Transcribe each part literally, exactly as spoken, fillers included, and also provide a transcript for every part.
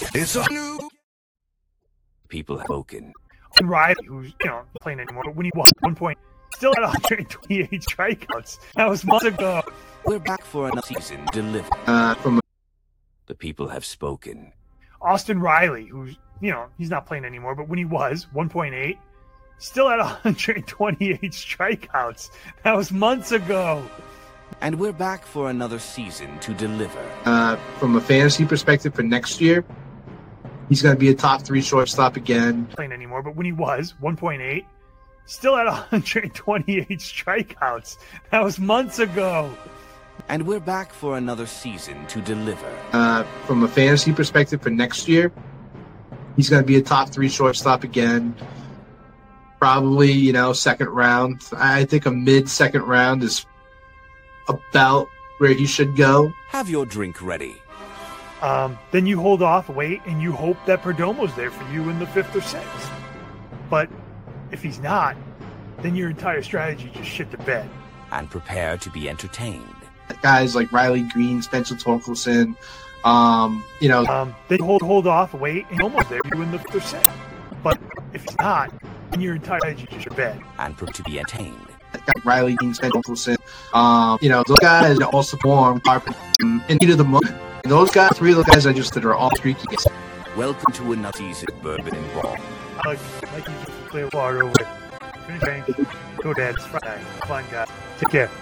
It's a new. People have spoken. And Riley, who's you know not playing anymore, but when he was one point, still at one hundred twenty-eight strikeouts. That was months ago. We're back for another season. Deliver. Uh, from The people have spoken. Austin Riley, who's you know he's not playing anymore, but when he was one point eight, still at one hundred twenty-eight strikeouts. That was months ago. And we're back for another season to deliver. uh, from a fantasy perspective for next year, he's going to be a top three shortstop again. Playing anymore, but when he was one point eight, still at one hundred twenty-eight strikeouts. That was months ago. And we're back for another season to deliver. Uh, from a fantasy perspective for next year, he's going to be a top three shortstop again. Probably, you know, second round. I think a mid second round is about where he should go. Have your drink ready. Um, then you hold off, wait, and you hope that Perdomo's there for you in the fifth or sixth. But if he's not, then your entire strategy just shit to bed. And prepare to be entertained. Guys like Riley Green, Spencer Torkelson, um, you know, Um, then hold hold off, wait, and almost there for you in the fifth or sixth. But if he's not, then your entire strategy just shit to bed. And prepare to be entertained. Riley Green, Spencer Torkelson, um, you know, those guys also form are in heat of the moment. And those guys, three of those guys I just said are all streaky. Welcome to another season of Bourbon and Brawl. I like Mikey from Clearwater with finish range. Go Dad, it's Friday. Fun guy. Take care.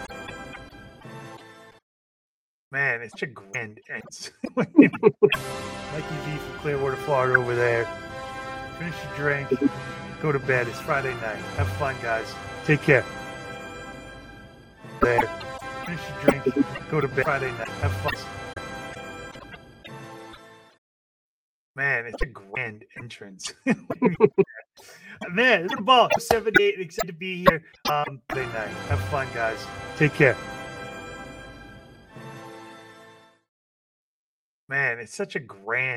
Man, it's such a grand end. Mikey V from Clearwater, Florida over there. Finish your drink. Go to bed. It's Friday night. Have fun, guys. Take care. There. Finish your drink. Go to bed. Friday night. Have fun. Man, it's a grand entrance. Man, it's the ball. seventy-eight, excited to be here. Um, Friday night. Have fun, guys. Take care. Man, it's such a grand